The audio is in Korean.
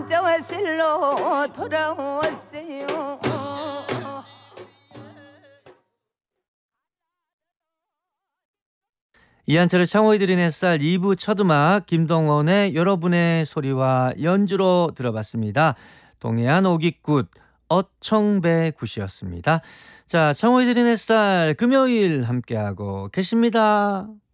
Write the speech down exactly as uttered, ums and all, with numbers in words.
왕자실로 돌아왔어요. 이한철의 창호이 드린 햇살 이 부 첫 음악 김동원의 여러분의 소리와 연주로 들어봤습니다. 동해안 오깃굿 어청배 굿이었습니다. 자, 창호이 드린 햇살 금요일 함께하고 계십니다.